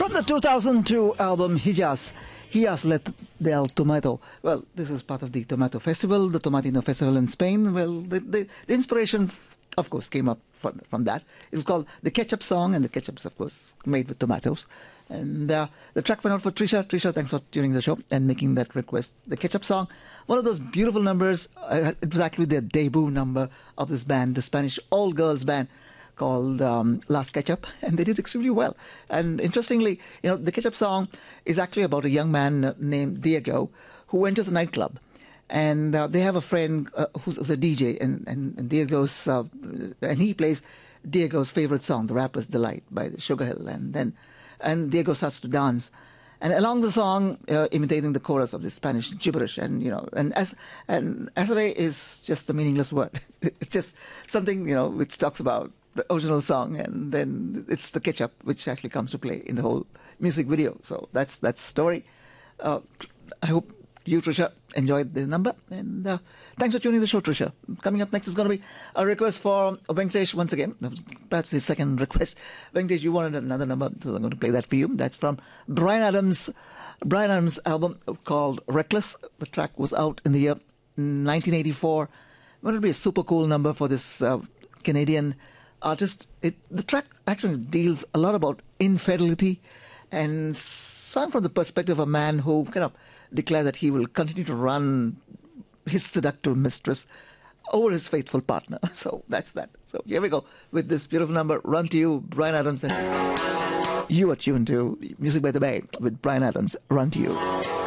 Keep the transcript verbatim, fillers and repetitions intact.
From the two thousand two album Hijas, Hijas let del Tomato. Well, this is part of the Tomato Festival, the Tomatino Festival in Spain. Well, the, the, the inspiration, of course, came up from, from that. It was called the Ketchup Song, and the ketchup's, of course, made with tomatoes. And uh, the track went out for Trisha. Trisha, thanks for tuning the show and making that request. The Ketchup Song, one of those beautiful numbers. Uh, it was actually the debut number of this band, the Spanish all-girls band called um, Las Ketchup, and they did extremely well. And interestingly, you know, the Ketchup Song is actually about a young man named Diego who enters a nightclub. And uh, they have a friend uh, who's, who's a D J, and, and, and Diego's, uh, and he plays Diego's favorite song, The Rapper's Delight by Sugar Hill. And then and Diego starts to dance. And along the song, uh, imitating the chorus of the Spanish gibberish, and you know, and as and Azare is just a meaningless word. It's just something, you know, which talks about the original song, and then it's the ketchup which actually comes to play in the whole music video. So that's that's the story. Uh, I hope you, Trisha, enjoyed the number, and uh, thanks for tuning the show, Trisha. Coming up next is going to be a request for Venkatesh once again. That was perhaps the second request. Venkatesh, you wanted another number, so I'm going to play that for you. That's from Bryan Adams. Bryan Adams' album called Reckless. The track was out in the year nineteen eighty-four. Going to be a super cool number for this uh, Canadian artist. It, the track actually deals a lot about infidelity and sung from the perspective of a man who kind of declares that he will continue to run his seductive mistress over his faithful partner. So that's that. So here we go with this beautiful number, Run to You, Bryan Adams. And you are tuned to Music by the Bay with Bryan Adams, Run to You.